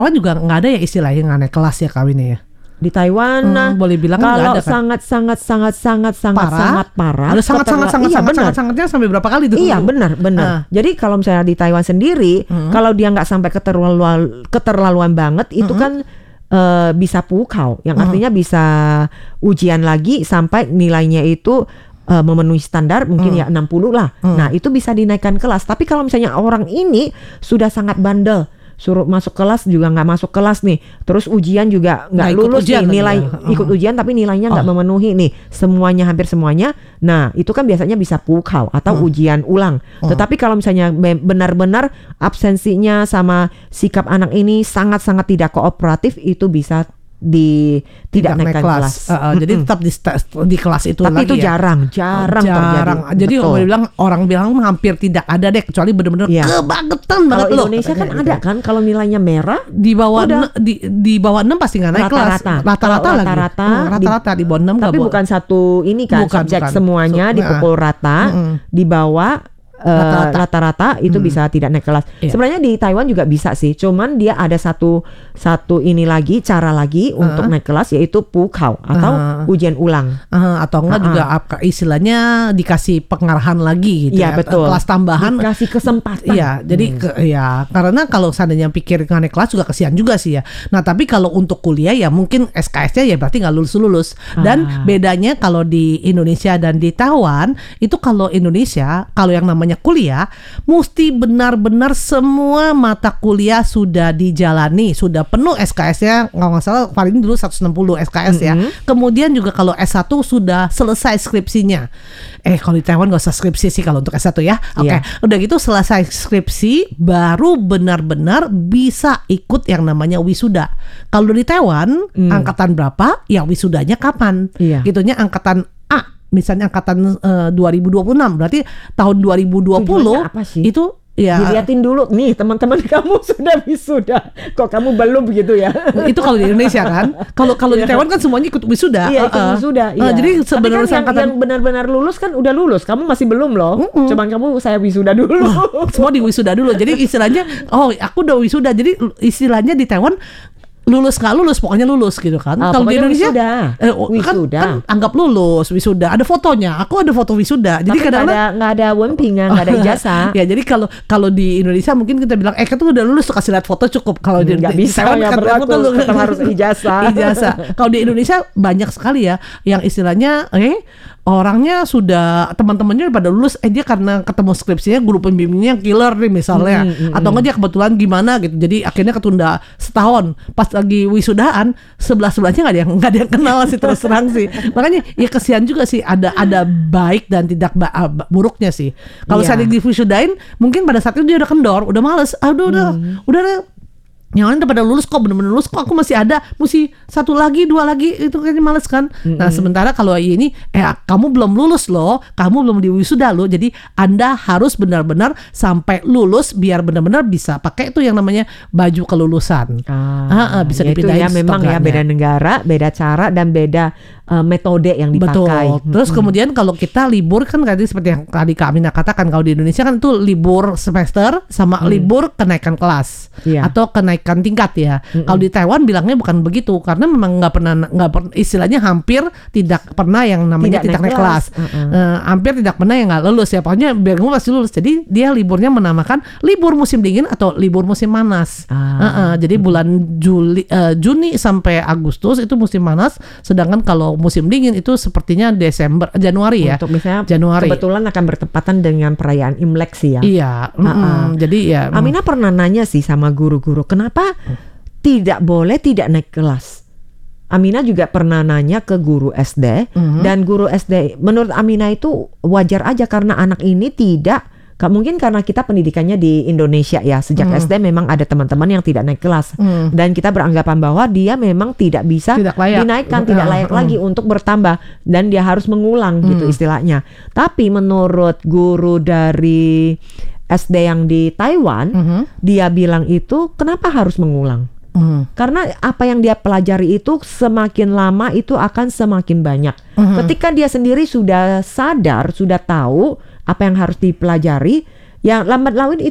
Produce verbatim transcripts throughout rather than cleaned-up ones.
Taiwan juga nggak ada ya istilahnya nggak naik kelas ya kawinnya ya. Di Taiwan Hmm, boleh bilang nggak kalau ada kan? sangat sangat sangat sangat sangat Parah? sangat parah. Ada sangat sangat keterla- sangat iya, sangat benar. sangat sangatnya sampai berapa kali tuh? Iya benar benar. Ah. Jadi kalau misalnya di Taiwan sendiri, Hmm. kalau dia nggak sampai keterlaluan keterlaluan banget, itu Hmm. kan eh, bisa pukau, yang Hmm. artinya bisa ujian lagi sampai nilainya itu eh, memenuhi standar mungkin Hmm. ya enam puluh lah. Hmm. Nah itu bisa dinaikkan kelas. Tapi kalau misalnya orang ini sudah sangat bandel, suruh masuk kelas juga nggak masuk kelas nih, terus ujian juga nggak Nggak ikut lulus ujian nih, lagi nilai ya. ikut Hmm. ujian tapi nilainya nggak Oh. memenuhi nih semuanya, hampir semuanya. Nah itu kan biasanya bisa pukau atau Hmm. ujian ulang. Hmm. Tetapi kalau misalnya be- benar-benar absensinya sama sikap anak ini sangat-sangat tidak kooperatif, itu bisa di tidak, naikkan kelas. Uh, uh, Jadi Mm-mm. tetap di, sta- di kelas itu Tapi lagi itu ya. jarang, jarang, jarang. terjadi. Jadi Betul. orang bilang orang bilang hampir tidak ada deh, kecuali benar-benar Iya. kebangetan banget Kalau loh. Indonesia kan katanya ada gitu. kan, kalau nilainya merah Di bawah Udah. ne- di di bawah enam pasti nggak naik kelas. Rata-rata. Rata-rata Kalau lagi. rata-rata Hmm, rata-rata di, bawah enam nggak tapi boleh. bukan satu ini kan, Bukan, subjek bukan. semuanya So- dipukul rata, Mm-mm. di bawah eh, Rata-rata. rata-rata itu Hmm. bisa tidak naik kelas. Iya. Sebenarnya di Taiwan juga bisa sih, cuman dia ada satu satu ini lagi, cara lagi untuk naik kelas, yaitu pukau atau Uh. ujian ulang. Uh, atau enggak Uh-uh. juga apa istilahnya dikasih pengarahan lagi gitu Iya ya. betul. Kelas tambahan. Dikasih kesempatan. Iya, jadi ke, ya karena kalau seandainya pikir nggak naik kelas juga kesian juga sih ya. Nah tapi kalau untuk kuliah ya mungkin S K S-nya ya berarti nggak lulus lulus. Dan Ah. bedanya kalau di Indonesia dan di Taiwan itu, kalau Indonesia kalau yang namanya kuliah mesti benar-benar semua mata kuliah sudah dijalani, sudah penuh S K S-nya, nggak salah paling dulu seratus enam puluh S K S ya. Mhm. Kemudian juga kalau S satu sudah selesai skripsinya. Eh kalau di Taiwan nggak usah skripsi sih kalau untuk S satu ya. Oke, Iya. udah gitu selesai skripsi baru benar-benar bisa ikut yang namanya wisuda. Kalau di Taiwan Hmm. angkatan berapa ya wisudanya kapan? Iya. Gitunya angkatan A, misalnya angkatan eh, dua ribu dua puluh enam, berarti tahun dua ribu dua puluh Tujuannya apa sih? itu ya Diliatin dulu nih teman-teman kamu sudah wisuda, kok kamu belum gitu ya? itu kalau di Indonesia kan. Kalau kalau di Iya. Taiwan kan semuanya ikut wisuda. Iya, itu Uh-uh. wisuda. Uh, Iya. jadi Tapi sebenarnya kan yang, angkatan yang benar-benar lulus kan udah lulus, kamu masih belum loh. Mm-mm. Cuman kamu saya wisuda dulu. semua di wisuda dulu. Jadi istilahnya, oh aku udah wisuda. Jadi istilahnya di Taiwan lulus nggak lulus pokoknya lulus gitu kan. Ah, Kalau di pokoknya Indonesia wisuda. eh, oh, kan, Wisuda. kan anggap lulus wisuda. Ada fotonya. Aku ada foto wisuda. Jadi Tapi nggak kadang-kadang ada nggak ada wenpingan, nggak ada ijazah. ya jadi kalau kalau di Indonesia mungkin kita bilang eh kan tuh udah lulus tuh kasih lihat foto cukup. Kalau di Nggak di bisa, Taiwan nggak kan berlaku. foto lu- Tetap harus ijazah. ijazah. Kalau di Indonesia banyak sekali ya yang istilahnya eh orangnya sudah teman-temannya pada lulus, eh dia karena ketemu skripsinya guru pembimbingnya yang killer nih misalnya, Hmm, hmm, atau enggak dia kebetulan gimana gitu, jadi akhirnya ketunda setahun. Pas lagi wisudaan sebelah sebelahnya nggak ada yang nggak ada yang kenal sih, terus terang sih. Makanya ya kesian juga sih, ada ada baik dan tidak ba- ah, buruknya sih. Kalau Iya. saya di wisudain mungkin pada saat itu dia udah kendor, udah males, aduh udah Hmm. udah deh. Yang lain udah pada lulus kok, bener-bener lulus kok, aku masih ada, mesti satu lagi, dua lagi, itu kayaknya males kan. Nah sementara kalau ini, eh kamu belum lulus loh, kamu belum diwisuda loh, jadi Anda harus benar-benar sampai lulus biar benar-benar bisa pakai itu yang namanya baju kelulusan. Ah, Ah, ah, bisa ya itu dipindahin ya memang ya stoganya. beda negara, beda cara dan beda eh, metode yang dipakai. Betul. Terus kemudian kalau kita libur kan tadi seperti yang tadi Kak Amina katakan, kalau di Indonesia kan itu libur semester sama libur kenaikan kelas Iya. atau kenaikan tingkat ya. Kalau di Taiwan bilangnya bukan begitu, karena memang nggak pernah nggak per- istilahnya hampir tidak pernah yang namanya Tidak tidak, naik naik kelas. kelas. Mm-mm. Eh, hampir tidak pernah yang nggak lulus ya. Pokoknya biar kamu pasti lulus. Jadi dia liburnya menamakan libur musim dingin atau libur musim panas. Ah. Eh, eh, jadi bulan Juli, eh, Juni sampai Agustus itu musim panas, sedangkan kalau musim dingin itu sepertinya Desember, Januari ya. Untuk misalnya Januari. kebetulan akan bertepatan dengan perayaan Imlek sih ya. Iya, mm-mm. Ah, ah. Jadi ya. mm. Amina pernah nanya sih sama guru-guru, kenapa tidak boleh tidak naik kelas? Amina juga pernah nanya ke guru S D, Mhm. dan guru S D menurut Amina itu wajar aja karena anak ini tidak, Ka- mungkin karena kita pendidikannya di Indonesia ya, sejak Mhm. S D memang ada teman-teman yang tidak naik kelas, Mhm. dan kita beranggapan bahwa dia memang tidak bisa Tidak layak. dinaikkan, tidak Ah, layak ah. lagi untuk bertambah, dan dia harus mengulang gitu Hmm. istilahnya. Tapi menurut guru dari S D yang di Taiwan, Mhm. dia bilang itu kenapa harus mengulang? Mhm. Karena apa yang dia pelajari itu semakin lama itu akan semakin banyak. Mhm. Ketika dia sendiri sudah sadar, sudah tahu apa yang harus dipelajari, yang lambat laun itu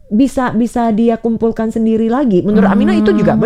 bisa bisa dia kumpulkan sendiri lagi. Menurut Amina itu juga